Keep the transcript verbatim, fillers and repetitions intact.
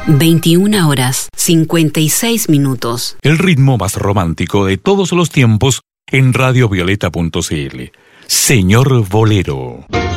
veintiuna horas cincuenta y seis minutos. El ritmo más romántico de todos los tiempos en radiovioleta punto c l. Señor Bolero.